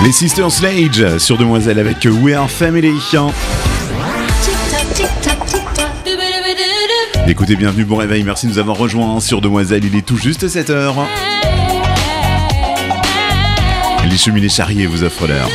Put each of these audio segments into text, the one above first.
Les Sisters Slade sur Demoiselle avec We Are Family. Écoutez, bienvenue, bon réveil, merci de nous avoir rejoints sur Demoiselle, il est tout juste 7h. Les cheminées Charrier vous offrent l'heure.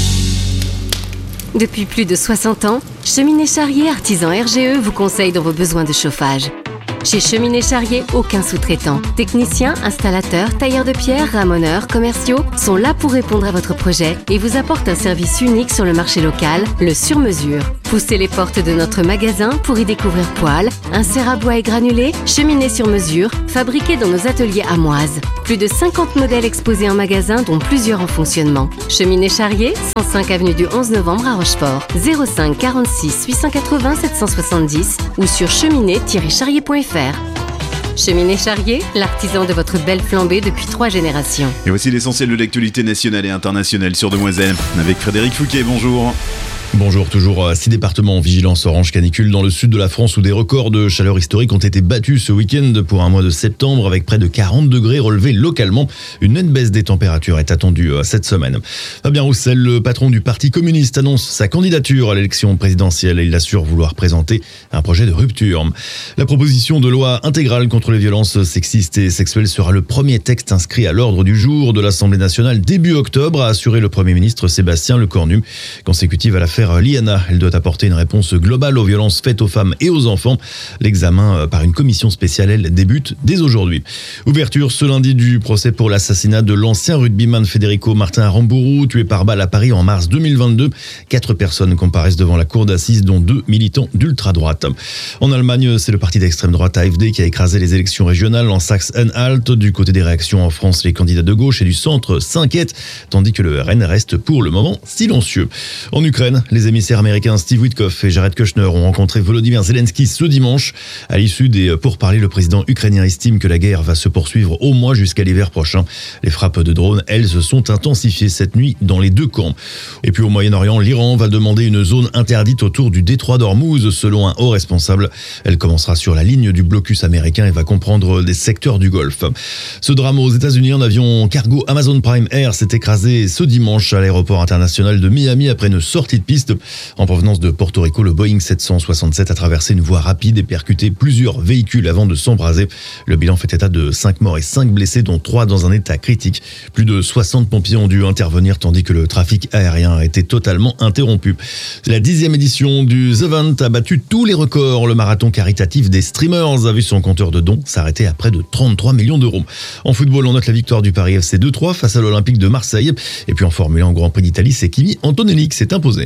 Depuis plus de 60 ans, Cheminées Charrier Artisan RGE vous conseille dans vos besoins de chauffage. Chez Cheminées Charrier, aucun sous-traitant. Techniciens, installateurs, tailleurs de pierre, ramoneurs, commerciaux sont là pour répondre à votre projet et vous apportent un service unique sur le marché local, le sur-mesure. Poussez les portes de notre magasin pour y découvrir poêles, inserts à bois et granulés, cheminées sur mesure, fabriquées dans nos ateliers amoises. Plus de 50 modèles exposés en magasin, dont plusieurs en fonctionnement. Cheminées Charrier, 105 avenue du 11 novembre à Rochefort, 05 46 880 770 ou sur cheminée-charrier.fr. Cheminées Charrier, l'artisan de votre belle flambée depuis 3 générations. Et voici l'essentiel de l'actualité nationale et internationale sur Demoiselle avec Frédéric Fouquet, bonjour. Bonjour, toujours 6 départements en vigilance orange canicule dans le sud de la France où des records de chaleur historique ont été battus ce week-end pour un mois de septembre avec près de 40 degrés relevés localement. Une nette baisse des températures est attendue cette semaine. Fabien Roussel, le patron du Parti communiste, annonce sa candidature à l'élection présidentielle et il assure vouloir présenter un projet de rupture. La proposition de loi intégrale contre les violences sexistes et sexuelles sera le premier texte inscrit à l'ordre du jour de l'Assemblée nationale début octobre, a assuré le Premier ministre Sébastien Lecornu. Consécutive à l'affaire Liana, elle doit apporter une réponse globale aux violences faites aux femmes et aux enfants. L'examen par une commission spéciale, elle, débute dès aujourd'hui. Ouverture ce lundi du procès pour l'assassinat de l'ancien rugbyman Federico Martin Aramburu, tué par balle à Paris en mars 2022. 4 personnes comparaissent devant la cour d'assises, dont 2 militants d'ultra-droite. En Allemagne, c'est le parti d'extrême droite AfD qui a écrasé les élections régionales en Saxe-Anhalt. Du côté des réactions en France, les candidats de gauche et du centre s'inquiètent, tandis que le RN reste pour le moment silencieux. En Ukraine, les émissaires américains Steve Witkoff et Jared Kushner ont rencontré Volodymyr Zelensky ce dimanche. À l'issue des pourparlers, le président ukrainien estime que la guerre va se poursuivre au moins jusqu'à l'hiver prochain. Les frappes de drones, elles, se sont intensifiées cette nuit dans les 2 camps. Et puis au Moyen-Orient, l'Iran va demander une zone interdite autour du détroit d'Ormuz, selon un haut responsable. Elle commencera sur la ligne du blocus américain et va comprendre des secteurs du Golfe. Ce drame aux États-Unis, un avion cargo Amazon Prime Air s'est écrasé ce dimanche à l'aéroport international de Miami après une sortie de piste. En provenance de Porto Rico, le Boeing 767 a traversé une voie rapide et percuté plusieurs véhicules avant de s'embraser. Le bilan fait état de 5 morts et 5 blessés, dont 3 dans un état critique. Plus de 60 pompiers ont dû intervenir tandis que le trafic aérien a été totalement interrompu. La 10e édition du The Event a battu tous les records. Le marathon caritatif des streamers a vu son compteur de dons s'arrêter à près de 33 millions d'euros. En football, on note la victoire du Paris FC 2-3 face à l'Olympique de Marseille. Et puis en Formule 1 au Grand Prix d'Italie, c'est Kimi Antonelli qui s'est imposé.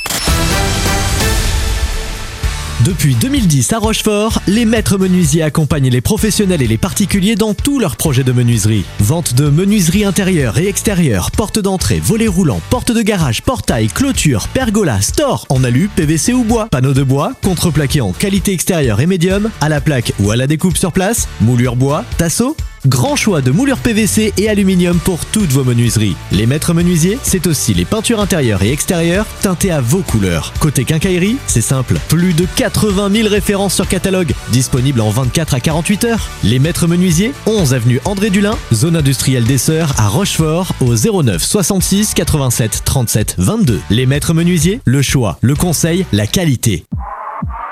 Depuis 2010 à Rochefort, les maîtres menuisiers accompagnent les professionnels et les particuliers dans tous leurs projets de menuiserie. Vente de menuiserie intérieure et extérieure, porte d'entrée, volets roulants, porte de garage, portail, clôture, pergola, store, en alu, PVC ou bois, panneaux de bois, contreplaqué en qualité extérieure et médium, à la plaque ou à la découpe sur place, moulure bois, tasseau. Grand choix de moulures PVC et aluminium pour toutes vos menuiseries. Les maîtres menuisiers, c'est aussi les peintures intérieures et extérieures teintées à vos couleurs. Côté quincaillerie, c'est simple. Plus de 80 000 références sur catalogue, disponibles en 24 à 48 heures. Les maîtres menuisiers, 11 avenue André Dulin, zone industrielle des Sœurs à Rochefort, au 09 66 87 37 22. Les maîtres menuisiers, le choix, le conseil, la qualité.